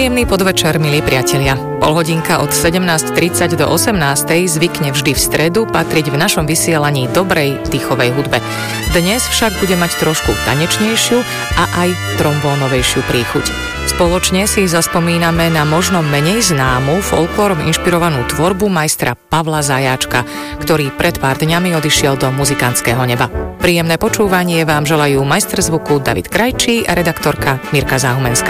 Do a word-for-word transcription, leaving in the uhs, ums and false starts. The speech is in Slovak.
Príjemný podvečer, milí priatelia. Polhodinka od sedemnásť tridsať do osemnásť zvykne vždy v stredu patriť v našom vysielaní dobrej dýchovej hudbe. Dnes však bude mať trošku tanečnejšiu a aj trombónovejšiu príchuť. Spoločne si zaspomíname na možno menej známu folklórom inšpirovanú tvorbu majstra Pavla Zajáčka, ktorý pred pár dňami odišiel do muzikantského neba. Príjemné počúvanie vám želajú majster zvuku David Krajčí a redaktorka Mirka Záhumenská.